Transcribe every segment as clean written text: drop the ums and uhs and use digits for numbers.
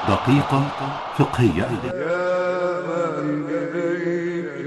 دقيقة فقهية. يا من إليك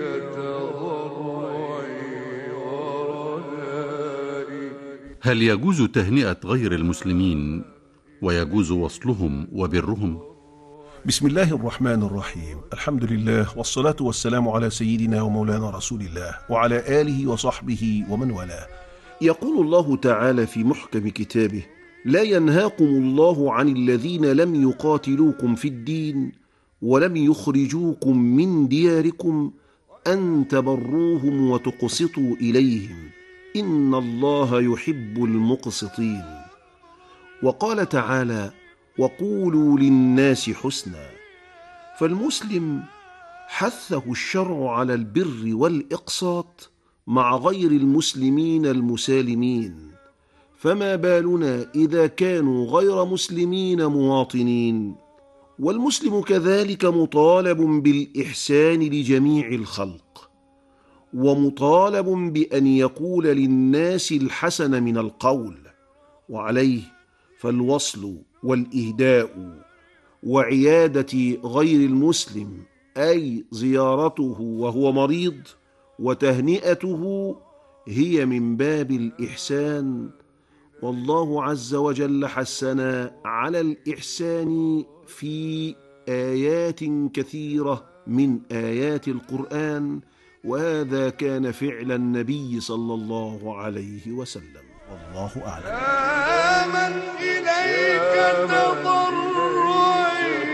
تضرعي ورجائي. هل يجوز تهنئة غير المسلمين ويجوز وصلهم وبرهم؟ بسم الله الرحمن الرحيم. الحمد لله والصلاة والسلام على سيدنا ومولانا رسول الله وعلى آله وصحبه ومن والاه. يقول الله تعالى في محكم كتابه: لا ينهاكم الله عن الذين لم يقاتلوكم في الدين ولم يخرجوكم من دياركم أن تبروهم وتقسطوا إليهم إن الله يحب المقسطين. وقال تعالى: وقولوا للناس حسنا. فالمسلم حثه الشرع على البر والإقساط مع غير المسلمين المسالمين، فما بالنا إذا كانوا غير مسلمين مواطنين. والمسلم كذلك مطالب بالإحسان لجميع الخلق، ومطالب بأن يقول للناس الحسن من القول، وعليه فالوصل والإهداء وعيادة غير المسلم أي زيارته وهو مريض وتهنئته هي من باب الإحسان. والله عز وجل حثنا على الإحسان في آيات كثيرة من آيات القرآن، وهذا كان فعل النبي صلى الله عليه وسلم، والله أعلم. يا من إليك تضرعي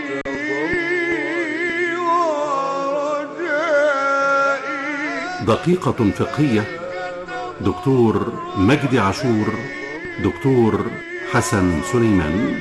ورجائي. دقيقة فقهية. دكتور مجدي عاشور، دكتور حسن سليمان.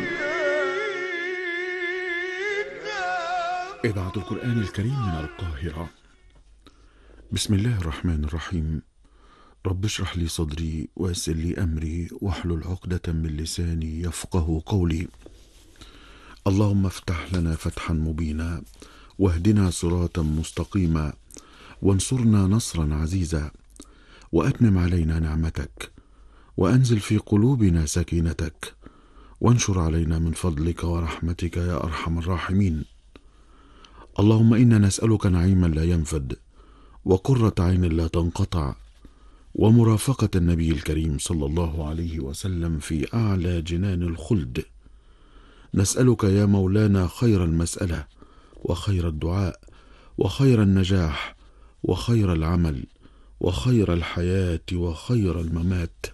إذاعة القرآن الكريم من القاهرة. بسم الله الرحمن الرحيم. رب اشرح لي صدري ويسر لي أمري واحلل عقدة من لساني يفقه قولي. اللهم افتح لنا فتحا مبينا واهدنا صراطا مستقيما وانصرنا نصرا عزيزا وأتمم علينا نعمتك وأنزل في قلوبنا سكينتك وانشر علينا من فضلك ورحمتك يا أرحم الراحمين. اللهم إنا نسألك نعيما لا ينفد وقرة عين لا تنقطع ومرافقة النبي الكريم صلى الله عليه وسلم في أعلى جنان الخلد. نسألك يا مولانا خير المسألة وخير الدعاء وخير النجاح وخير العمل وخير الحياة وخير الممات.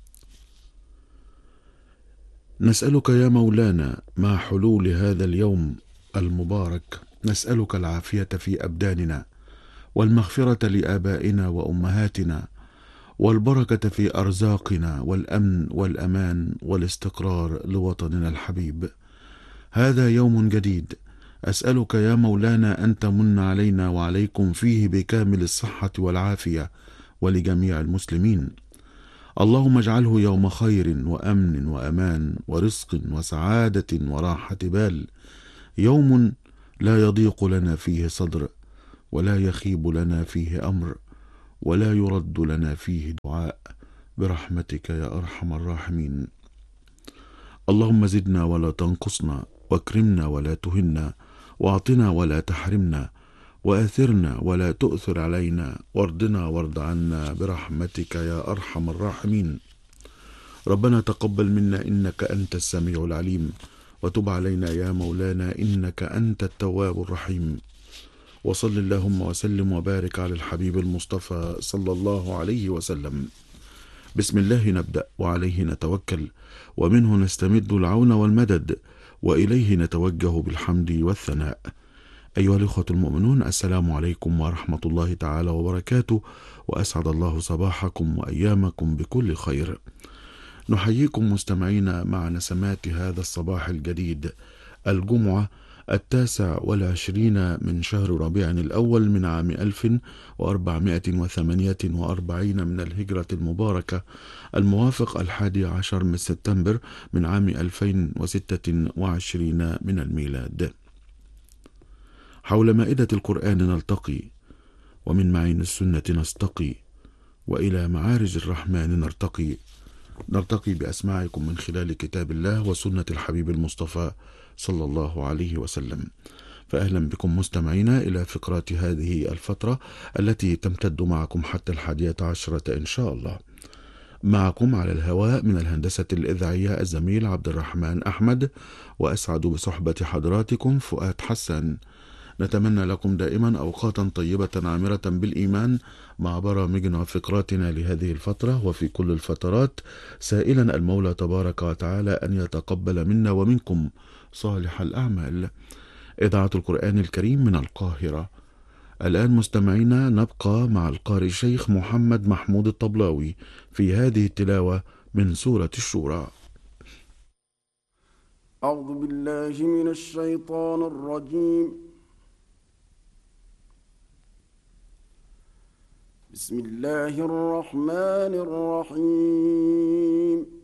نسألك يا مولانا مع حلول هذا اليوم المبارك، نسألك العافية في أبداننا والمغفرة لآبائنا وأمهاتنا والبركة في أرزاقنا والأمن والأمان والاستقرار لوطننا الحبيب. هذا يوم جديد أسألك يا مولانا أن تمن علينا وعليكم فيه بكامل الصحة والعافية ولجميع المسلمين. اللهم اجعله يوم خير وأمن وأمان ورزق وسعادة وراحة بال، يوم لا يضيق لنا فيه صدر ولا يخيب لنا فيه أمر ولا يرد لنا فيه دعاء، برحمتك يا أرحم الراحمين. اللهم زدنا ولا تنقصنا واكرمنا ولا تهنا واعطنا ولا تحرمنا وآثرنا ولا تؤثر علينا وارضنا وارض عنا برحمتك يا أرحم الراحمين. ربنا تقبل منا إنك أنت السميع العليم وتب علينا يا مولانا إنك أنت التواب الرحيم. وصل اللهم وسلم وبارك على الحبيب المصطفى صلى الله عليه وسلم. بسم الله نبدأ وعليه نتوكل ومنه نستمد العون والمدد وإليه نتوجه بالحمد والثناء. أيها الأخوة المؤمنون، السلام عليكم ورحمة الله تعالى وبركاته، وأسعد الله صباحكم وأيامكم بكل خير. نحييكم مستمعين مع نسمات هذا الصباح الجديد، الجمعة 29 من شهر ربيع الأول من عام 1448 من الهجرة المباركة، الموافق 11 من سبتمبر من عام 2026 من الميلاد. حول مائدة القرآن نلتقي، ومن معين السنة نستقي، وإلى معارج الرحمن نرتقي، نرتقي بأسماعكم من خلال كتاب الله وسنة الحبيب المصطفى صلى الله عليه وسلم. فأهلا بكم مستمعينا إلى فقرات هذه الفترة التي تمتد معكم حتى 11 إن شاء الله. معكم على الهواء من الهندسة الإذاعية الزميل عبد الرحمن أحمد، وأسعد بصحبة حضراتكم فؤاد حسن. نتمنى لكم دائما أوقاتا طيبة عامرة بالإيمان مع برامجنا وفقراتنا لهذه الفترة وفي كل الفترات، سائلا المولى تبارك وتعالى أن يتقبل منا ومنكم صالح الأعمال. إذاعة القرآن الكريم من القاهرة. الآن مستمعينا نبقى مع القارئ الشيخ محمد محمود الطبلاوي في هذه التلاوة من سورة الشورى. أعوذ بالله من الشيطان الرجيم. بسم الله الرحمن الرحيم.